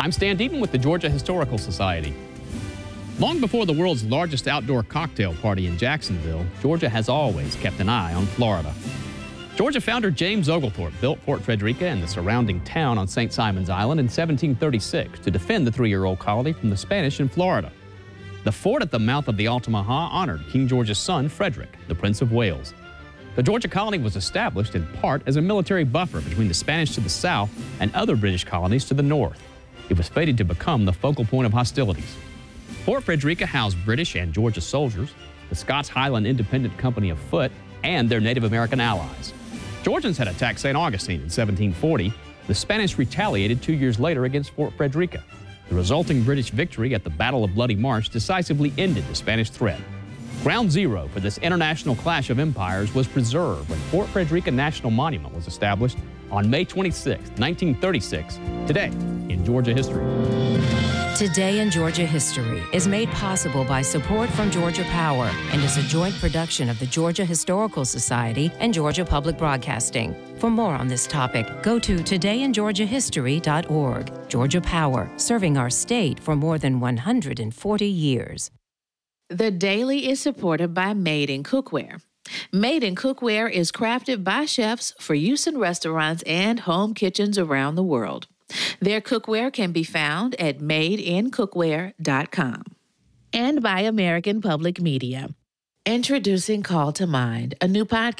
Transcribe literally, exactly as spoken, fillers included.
time stand even with the Georgia Historical Society. Long before the world's largest outdoor cocktail party in Jacksonville, Georgia has always kept an eye on Florida. Georgia founder James Oglethorpe built Fort Frederica and the surrounding town on Saint Simon's Island in seventeen thirty-six to defend the three-year-old colony from the Spanish in Florida. The fort at the mouth of the Altamaha honored King George's son, Frederick, the Prince of Wales. The Georgia colony was established in part as a military buffer between the Spanish to the south and other British colonies to the north. It was fated to become the focal point of hostilities. Fort Frederica housed British and Georgia soldiers, the Scots Highland Independent Company of Foot, and their Native American allies. Georgians had attacked Saint Augustine in seventeen forty. The Spanish retaliated two years later against Fort Frederica. The resulting British victory at the Battle of Bloody Marsh decisively ended the Spanish threat. Ground zero for this international clash of empires was preserved when Fort Frederica National Monument was established on May twenty-sixth, nineteen thirty-six, today in Georgia history. Today in Georgia History is made possible by support from Georgia Power and is a joint production of the Georgia Historical Society and Georgia Public Broadcasting. For more on this topic, go to today in georgia history dot org. Georgia Power, serving our state for more than one hundred forty years. The Daily is supported by Made in Cookware. Made in Cookware is crafted by chefs for use in restaurants and home kitchens around the world. Their cookware can be found at made in cookware dot com. And by American Public Media. Introducing Call to Mind, a new podcast